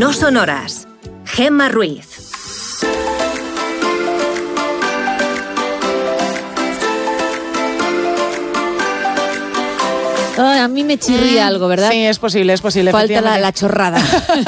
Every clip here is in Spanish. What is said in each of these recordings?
No son horas. Gemma Ruiz. A mí me chirría algo, ¿verdad? Sí, es posible. Falta la chorrada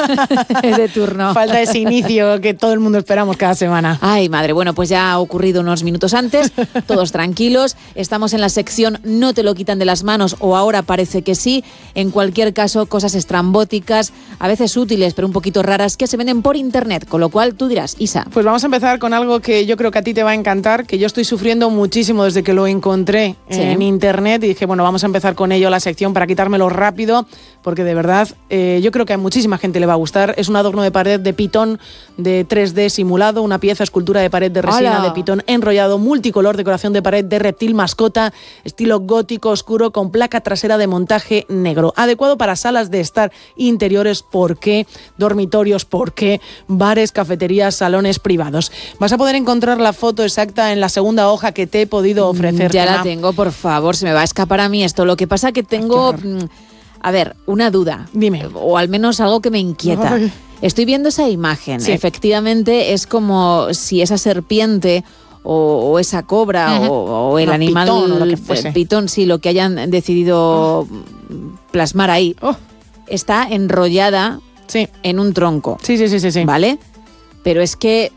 de turno. Falta ese inicio que todo el mundo esperamos cada semana. Ay, madre, bueno, pues ya ha ocurrido unos minutos antes, todos tranquilos. Estamos en la sección No te lo quitan de las manos, o ahora parece que sí. En cualquier caso, cosas estrambóticas, a veces útiles, pero un poquito raras, que se venden por internet. Con lo cual, tú dirás, Isa. Pues vamos a empezar con algo que yo creo que a ti te va a encantar, que yo estoy sufriendo muchísimo desde que lo encontré en internet. Y dije, bueno, vamos a empezar con ello la sección para quitármelo rápido, porque de verdad yo creo que a muchísima gente le va a gustar. Es un adorno de pared de pitón de 3D simulado, una pieza escultura de pared de resina de pitón enrollado, multicolor, decoración de pared de reptil mascota, estilo gótico oscuro con placa trasera de montaje negro, adecuado para salas de estar interiores, ¿por qué? Dormitorios, ¿por qué? Bares, cafeterías, salones privados. Vas a poder encontrar la foto exacta en la segunda hoja que te he podido ofrecer. Ya la tengo, por favor, se me va a escapar a mí esto. Lo que pasa que tengo, a ver, una duda. Dime. O al menos algo que me inquieta. Ay. Estoy viendo esa imagen. Sí. Efectivamente, es como si esa serpiente o esa cobra o el animal, pitón, o lo que fuese. pitón, sí, lo que hayan decidido plasmar ahí, está enrollada en un tronco. Sí. ¿Vale? Pero es que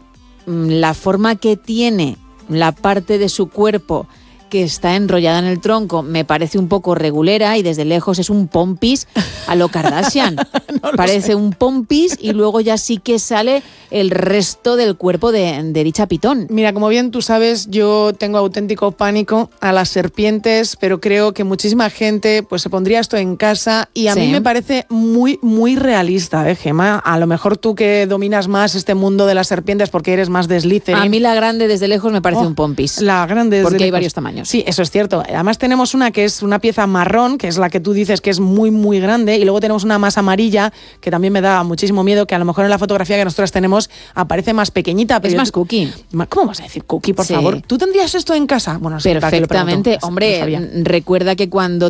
la forma que tiene la parte de su cuerpo que está enrollada en el tronco me parece un poco regulera y desde lejos es un pompis a lo Kardashian. Parece un pompis y luego ya sí que sale el resto del cuerpo de dicha pitón. Mira, como bien tú sabes, yo tengo auténtico pánico a las serpientes, pero creo que muchísima gente pues se pondría esto en casa y a mí me parece muy, muy realista, Gemma. A lo mejor tú que dominas más este mundo de las serpientes porque eres más de Slytherin. A mí la grande desde lejos me parece un pompis. La grande desde porque lejos. Hay varios tamaños. Sí, eso es cierto. Además tenemos una que es una pieza marrón, que es la que tú dices que es muy, muy grande, y luego tenemos una más amarilla, que también me da muchísimo miedo, que a lo mejor en la fotografía que nosotras tenemos aparece más pequeñita. Pero es más cookie. ¿Cómo vas a decir cookie, por favor? ¿Tú tendrías esto en casa? Bueno, perfectamente. Hombre, recuerda que cuando